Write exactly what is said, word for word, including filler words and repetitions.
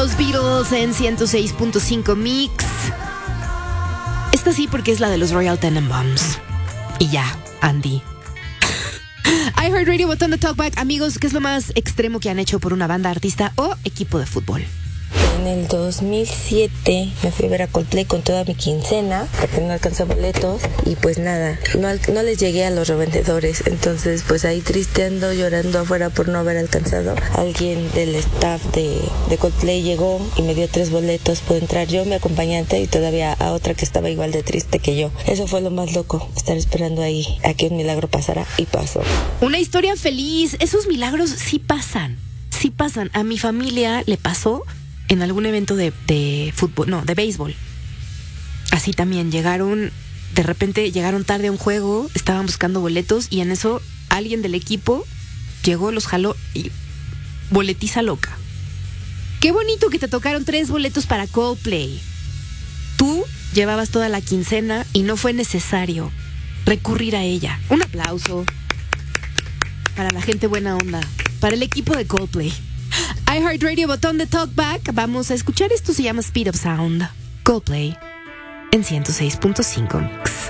Los Beatles en ciento seis punto cinco Mix. Esta sí porque es la de los Royal Tenenbaums. Y ya, Andy. iHeartRadio, botón de Talkback. Amigos, ¿qué es lo más extremo que han hecho por una banda, artista o equipo de fútbol? En el dos mil siete me fui a ver a Coldplay con toda mi quincena porque no alcancé boletos y pues nada, no, no les llegué a los revendedores, entonces pues ahí tristeando, llorando afuera por no haber alcanzado. Alguien del staff de, de Coldplay llegó y me dio tres boletos, pude entrar yo, mi acompañante y todavía a otra que estaba igual de triste que yo. Eso fue lo más loco, estar esperando ahí a que un milagro pasara y pasó. Una historia feliz, esos milagros sí pasan, sí pasan. A mi familia le pasó en algún evento de, de fútbol, no, de béisbol. Así también, llegaron, de repente llegaron tarde a un juego, estaban buscando boletos y en eso alguien del equipo llegó, los jaló y boletiza loca. Qué bonito que te tocaron tres boletos para Coldplay. Tú llevabas toda la quincena y no fue necesario recurrir a ella. Un aplauso para la gente buena onda, para el equipo de Coldplay. iHeartRadio, botón de Talkback. Vamos a escuchar esto, se llama Speed of Sound. Coldplay en ciento seis punto cinco Mix.